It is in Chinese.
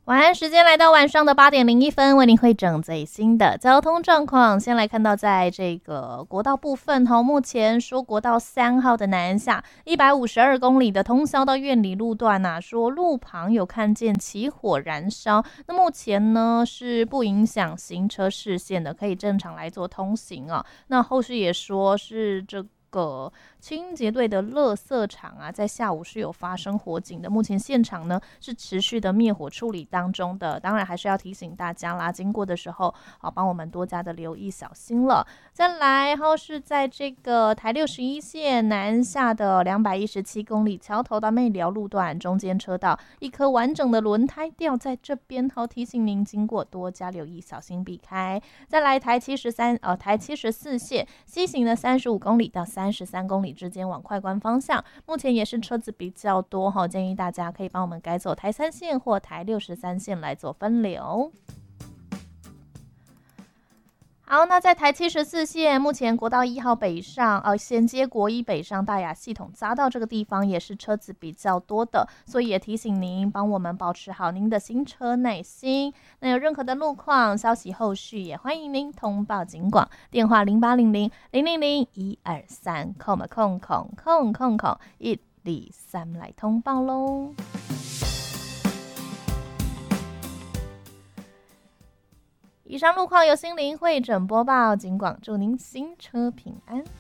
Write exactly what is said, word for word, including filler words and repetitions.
晚安时间来到晚上的八点零一分，为您汇整最新的交通状况。先来看到在这个国道部分，目前说国道三号的南下一百五十二公里的通宵到苑里路段啊，说路旁有看见起火燃烧，那目前呢是不影响行车视线的，可以正常来做通行啊。那后续也说是这个清洁队的垃圾场啊，在下午是有发生火警的，目前现场呢是持续的灭火处理当中的，当然还是要提醒大家啦，经过的时候好帮我们多加的留意小心了。再来，然后是在这个台六十一线南下的两百一十七公里桥头到媚寮路段中间车道，一颗完整的轮胎掉在这边，好提醒您经过多加留意小心避开。再来台七十三呃台七十四线西行的三十五公里到三十三公里之间往快关方向，目前也是车子比较多，建议大家可以帮我们改走台三线或台六十三线来做分流。好，那在台七十四线，目前国道一号北上，呃，衔接国一北上大雅系统匝道这个地方也是车子比较多的，所以也提醒您帮我们保持好您的行车耐心。那有任何的路况消息，后续也欢迎您通报警广，电话零八零零零零零一二三空空空空空空一二三来通报喽。以上路况由心灵汇整播报，警广祝您行车平安。